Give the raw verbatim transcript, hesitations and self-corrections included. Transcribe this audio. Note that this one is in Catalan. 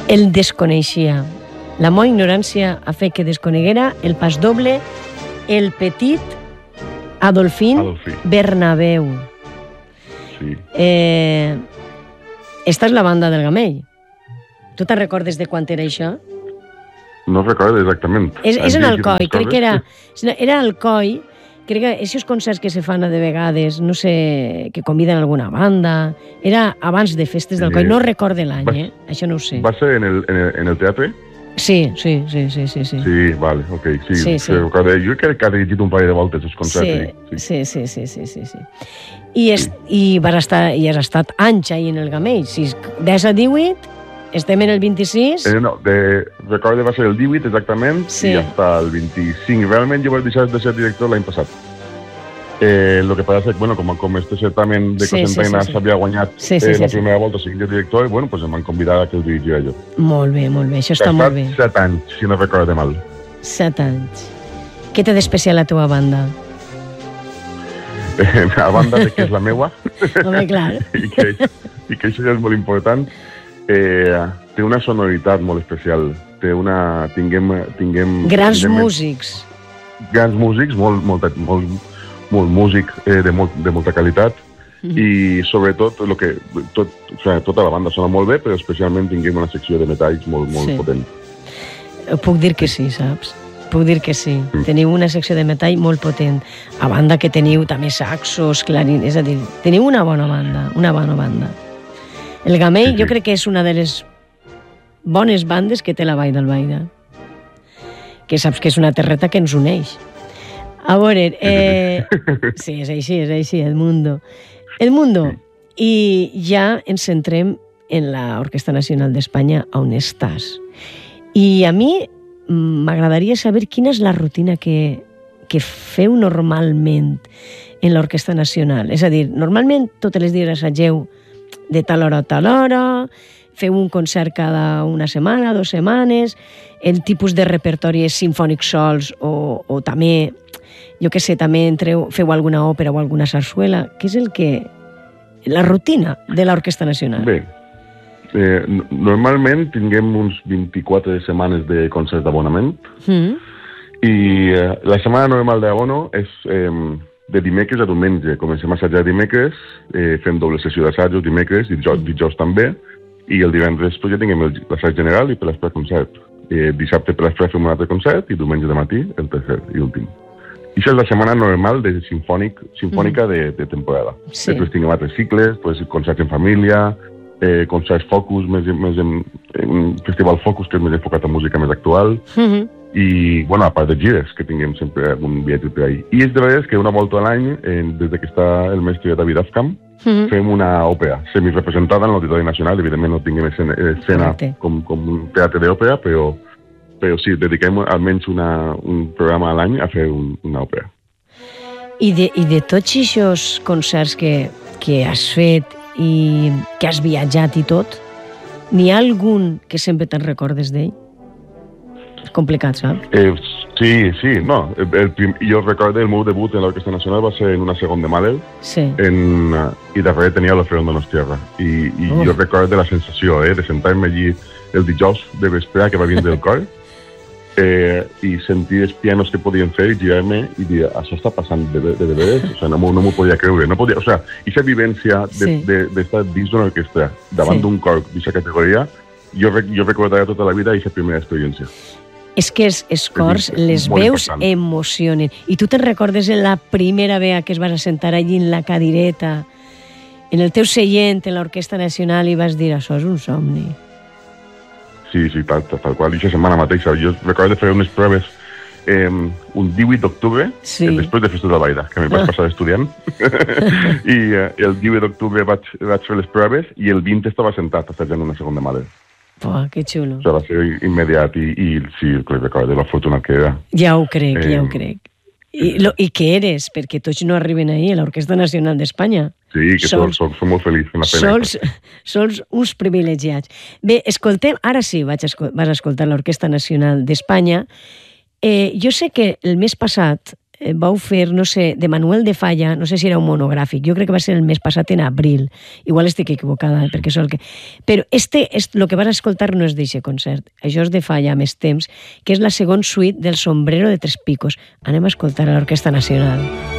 el desconeixia. La meva ignorància ha fet que desconeguera el pas doble, el petit Adolfín, Adolfí. Bernabéu. Sí. Eh, esta és la banda del Gamell. Tu te'n recordes de quan era això? No recordo exactament. És, és en Alcoi, crec que era... Era Alcoi, crec que aquests concerts que se fan de vegades, no sé, que conviden alguna banda, era abans de festes d'Alcoi, no recordo l'any, eh? Això no ho sé. Va ser en el, en el, en el teatre? Sí, sí, sí, sí, sí. Sí, sí vale, ok, sí. sí, sí. Jo crec que ha dirigit un parell de voltes els concerts. Sí, sí, sí, sí, sí, sí. I, es, sí. i, vas estar, i has estat anys ahí en el Gamell, si des a divuit, estem en el vint-i-sis... Eh, no, de, recordo va ser el divuit exactament, sí. I hasta el vint-i-cinc. Realment jo vaig deixar de ser director l'any passat. Eh, lo que passa és que, bueno, com, com este certamen de sí, Cocentaina sí, sí, sí. s'havia guanyat sí, sí, eh, sí, la sí. primera volta sent director, i bueno, pues em van convidar a que el dirigia jo. Molt bé, molt bé, això està molt bé. Set anys, si no recordo mal. Set anys. Què té d'especial la teva banda? Eh, a banda de que és la meua, home, clar. I, que, i que això ja és molt important, eh, té una sonoritat molt especial. Té una... Tinguem... tinguem grans tinguem, músics. Grans músics, molt, molt, molt, molt músic eh, de, molt, de molta qualitat, mm -hmm. I sobretot lo que, tot, o sigui, tota la banda sona molt bé, però especialment tinguem una secció de metalls molt, molt sí. potent. Puc dir que sí, saps? Puc dir que sí. Mm. Teniu una secció de metall molt potent, a banda que teniu també saxos, clarins, és a dir, teniu una bona banda, una bona banda. El Gamell sí, sí. jo crec que és una de les bones bandes que té la Vall d'Albaida, que saps que és una terreta que ens uneix. A veure, eh... sí, és així, és així, el Mundo. El Mundo. I ja ens centrem en l'Orquestra Nacional d'Espanya, on estàs. I a mi m'agradaria saber quina és la rutina que, que feu normalment en l'Orquestra Nacional. És a dir, normalment totes les dies assageu de tal hora a tal hora, feu un concert cada una setmana, dues setmanes, el tipus de repertori és simfònic sols o, o també, jo què sé, també entreu, feu alguna òpera o alguna sarsuela. Què és el que... la rutina de l'Orquestra Nacional? Bé, eh, normalment tinguem uns vint-i-quatre setmanes de concerts d'abonament mm. i eh, la setmana normal d'abono és eh, de dimecres a diumenge. Comencem a assajar dimecres, eh, fem doble sessió d'assajos dimecres, dijous, dijous també, i el divendres pues, ja tinguem l'assaig general i per l'esprè concert. Eh, dissabte per l'esprè fem un altre concert i diumenge de matí el tercer i últim. I això és la setmana normal de sinfònic, sinfònica mm. de, de temporada. Sí. Després tinguem altres cicles, pues, concerts en família, eh, concerts focus, més, més en, en un festival focus que és més enfocat a música més actual, mm-hmm. i, bueno, a part de gires, que tinguem sempre un viatge per ahí. I és de vegades que una volta a l'any, eh, des que està el mestre David Afkam, mm-hmm. fem una òpera semi-representada en l'Auditori Nacional. Evidentment no tinguem escena, escena com, com un teatre d'òpera, però, però sí, dediquem almenys una, un programa a l'any a fer un, una òpera. I de, i de tots aquests concerts que, que has fet i que has viatjat i tot, n'hi ha algun que sempre te'n recordes d'ell? És complicat, saps? Eh, sí, sí, no. El, el prim, jo recordo el meu debut en l'Orquestra Nacional va ser en una segon de Mahler, sí. en, uh, i darrere tenia l'Orfeón Donostierra. I, i jo recordo la sensació eh, de sentar-me allí el dijous de vespre que va vindre el cor, eh, i sentir els pianos que podien fer i girar-me i dir, això està passant de, de, de veres? O sigui, no, no m'ho podia creure. No podia, o sigui, aquesta vivència d'estar de, de, de dins d'una orquestra, davant sí. d'un cor d'aquesta categoria, jo, jo recordaré tota la vida aquesta primera experiència. És que els, els cors, les veus important. Emocionen. I tu te'n recordes la primera vegada que es vas assentar allí en la cadireta, en el teu seient, en l'Orquestra Nacional, i vas dir, això és un somni. Sí, sí, tal, tal qual. I aquesta setmana mateixa. Jo recordo fer unes proves eh, un divuit d'octubre, sí. eh, després de Festes d'Albaida, que me vaig passar estudiant. I eh, el divuit d'octubre vaig, vaig fer les proves i el vint estava sentat assajant una segona Mahler. Oh, que xulo. O sigui, va ser immediat i, i sí, el que recordo, la fortuna que era. Ja ho crec, eh, ja ho crec. I, lo, I què eres? Perquè tots no arriben ahir a l'Orquestra Nacional d'Espanya. Sí, que sols, som, som molt feliços en la feina. Sols, sols uns privilegiats. Bé, escoltem, ara sí vaig escol vas escoltar l'Orquestra Nacional d'Espanya. Eh, jo sé que el mes passat vau fer, no sé, de Manuel de Falla, no sé si era un monogràfic, jo crec que va ser el mes passat en abril, igual estic equivocada, eh, perquè és el que... Però este, el que vas escoltar no és d'eixe concert, això és de Falla, més temps, que és la segon suite del Sombrero de Tres Picos. Anem a escoltar a l'Orquestra Nacional.